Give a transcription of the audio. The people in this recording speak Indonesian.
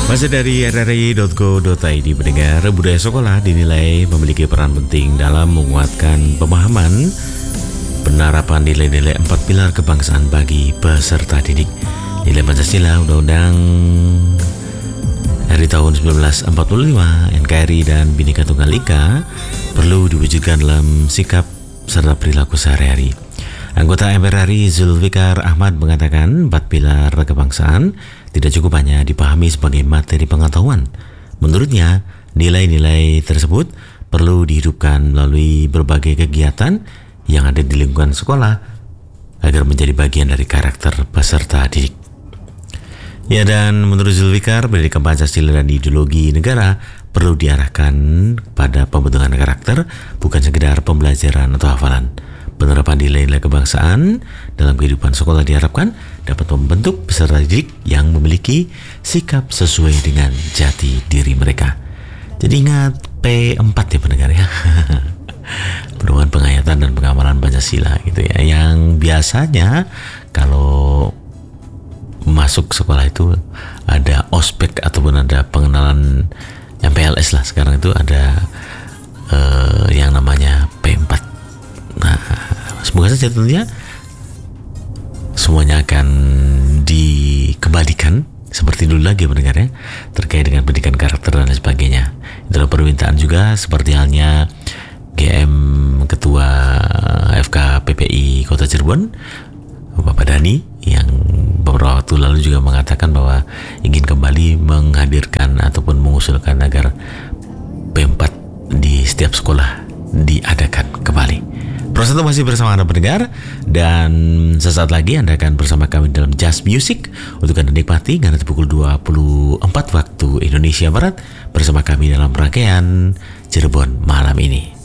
Masih dari rri.go.id, pendengar, budaya sekolah dinilai memiliki peran penting dalam menguatkan pemahaman penerapan nilai-nilai 4 pilar kebangsaan bagi peserta didik. Nilai Pancasila, Undang-Undang RI tahun 1945, NKRI dan Bhinneka Tunggal Ika perlu diwujudkan dalam sikap serta perilaku sehari-hari. Anggota MPR RI Zulfikar Ahmad mengatakan 4 pilar kebangsaan tidak cukup hanya dipahami sebagai materi pengetahuan. Menurutnya, nilai-nilai tersebut perlu dihidupkan melalui berbagai kegiatan yang ada di lingkungan sekolah agar menjadi bagian dari karakter peserta didik. Ya, dan menurut Zulfikar, pendidikan Pancasila dan ideologi negara perlu diarahkan pada pembentukan karakter, bukan sekedar pembelajaran atau hafalan. Penerapan nilai-nilai kebangsaan dalam kehidupan sekolah diharapkan dapat membentuk peserta didik yang memiliki sikap sesuai dengan jati diri mereka. Jadi ingat P4 ya pendengar ya. Pedoman penghayatan dan pengamalan Pancasila gitu ya. Yang biasanya kalau masuk sekolah itu ada ospek ataupun ada pengenalan MPLS lah. Sekarang itu ada yang namanya P4. Nah, semoga saja tentunya semuanya akan dikembalikan seperti dulu lagi pendengar ya, terkait dengan pendidikan karakter dan sebagainya. Itulah permintaan juga seperti halnya GM Ketua FKPPI Kota Cirebon, Bapak Dani, yang beberapa waktu lalu juga mengatakan bahwa ingin kembali menghadirkan ataupun mengusulkan agar P4 di setiap sekolah diadakan kembali. Proses itu masih bersama Anda pendengar, dan sesaat lagi Anda akan bersama kami dalam Just Music untuk Anda nikmati nanti pukul 24 waktu Indonesia Barat bersama kami dalam rangkaian Cirebon malam ini.